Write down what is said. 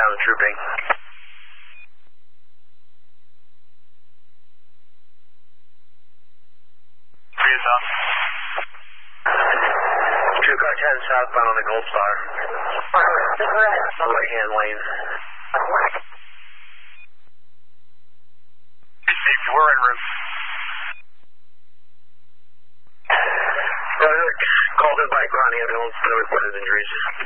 southbound trooping. Troop car 10 southbound on the Gold Star. Right hand lane. We're en route. Called in by Grani ambulance, no reported injuries.